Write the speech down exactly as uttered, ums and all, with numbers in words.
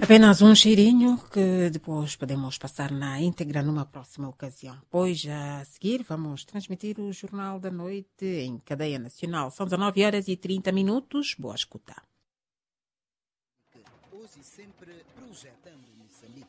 Apenas um cheirinho que depois podemos passar na íntegra numa próxima ocasião. Pois a seguir vamos transmitir o Jornal da Noite em cadeia nacional. São dezanove horas e trinta minutos. Boa escuta. Hoje sempre projetando Moçambique.